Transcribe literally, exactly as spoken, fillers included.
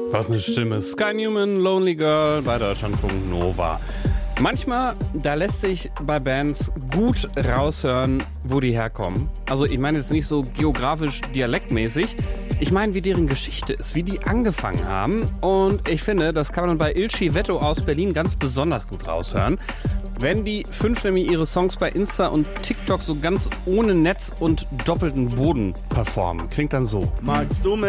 Was eine Stimme. Sky Newman, Lonely Girl bei Deutschlandfunk Nova. Manchmal, da lässt sich bei Bands gut raushören, wo die herkommen. Also ich meine jetzt nicht so geografisch dialektmäßig. Ich meine, wie deren Geschichte ist, wie die angefangen haben. Und ich finde, das kann man bei Ilchi Vetto aus Berlin ganz besonders gut raushören. Wenn die fünf nämlich ihre Songs bei Insta und TikTok so ganz ohne Netz und doppelten Boden performen. Klingt dann so. Magst du mich?